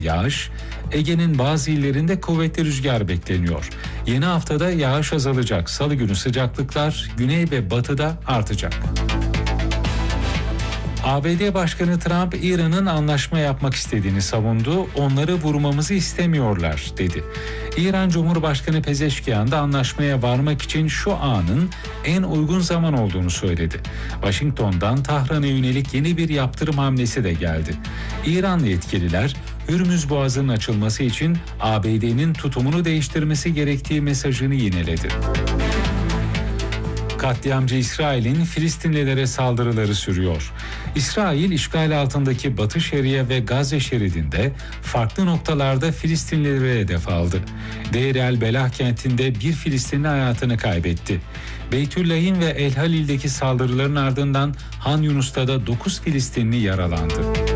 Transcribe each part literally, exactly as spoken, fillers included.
yağış, Ege'nin bazı illerinde kuvvetli rüzgar bekleniyor. Yeni haftada yağış azalacak. Salı günü sıcaklıklar güney ve batıda artacak. A B D Başkanı Trump, İran'ın anlaşma yapmak istediğini savundu. Onları vurmamızı istemiyorlar dedi. İran Cumhurbaşkanı Pezeşkiyan da anlaşmaya varmak için şu anın en uygun zaman olduğunu söyledi. Washington'dan Tahran'a yönelik yeni bir yaptırım hamlesi de geldi. İranlı yetkililer, Hürmüz Boğazı'nın açılması için A B D'nin tutumunu değiştirmesi gerektiği mesajını yineledi. Katliamcı İsrail'in Filistinlilere saldırıları sürüyor. İsrail, işgal altındaki Batı Şeria ve Gazze şeridinde farklı noktalarda Filistinlilere hedef aldı. Deir el Belah kentinde bir Filistinli hayatını kaybetti. Beytüllahim ve El Halil'deki saldırıların ardından Han Yunus'ta da dokuz Filistinli yaralandı.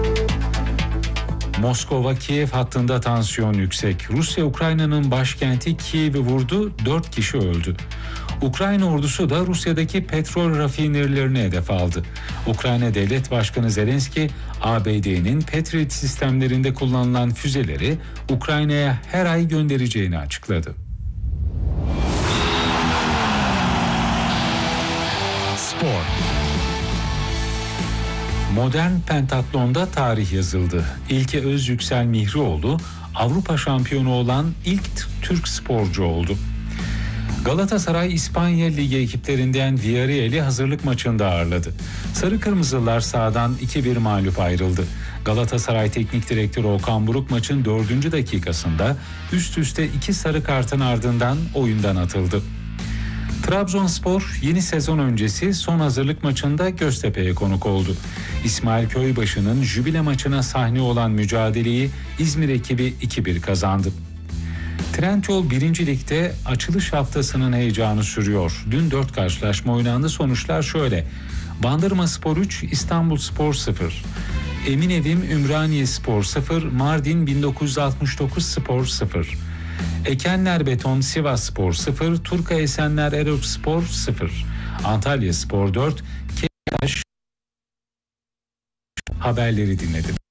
Moskova-Kiev hattında tansiyon yüksek. Rusya, Ukrayna'nın başkenti Kiev'i vurdu, dört kişi öldü. Ukrayna ordusu da Rusya'daki petrol rafinerilerini hedef aldı. Ukrayna Devlet Başkanı Zelenski, A B D'nin Patriot sistemlerinde kullanılan füzeleri Ukrayna'ya her ay göndereceğini açıkladı. Spor. Modern pentatlonda tarih yazıldı. İlke Özyüksel Mihrioğlu, Avrupa şampiyonu olan ilk Türk sporcu oldu. Galatasaray, İspanya Ligi ekiplerinden Villarreal'i hazırlık maçında ağırladı. Sarı Kırmızılar sahadan iki bir mağlup ayrıldı. Galatasaray Teknik Direktörü Okan Buruk maçın dördüncü dakikasında üst üste iki sarı kartın ardından oyundan atıldı. Trabzonspor yeni sezon öncesi son hazırlık maçında Göztepe'ye konuk oldu. İsmail Köybaşı'nın jübile maçına sahne olan mücadeleyi İzmir ekibi iki bir kazandı. Trendyol birinci Lig'de açılış haftasının heyecanı sürüyor. Dün dört karşılaşma oynandı. Sonuçlar şöyle: Bandırmaspor üç, İstanbulspor sıfır. Eminevim Ümraniyespor sıfır, Mardin bin dokuz yüz altmış dokuz Spor sıfır. Ekenler Beton Sivasspor sıfır, Turka Esenler Erokspor sıfır. Antalyaspor dört, Ketaş haberleri dinledim.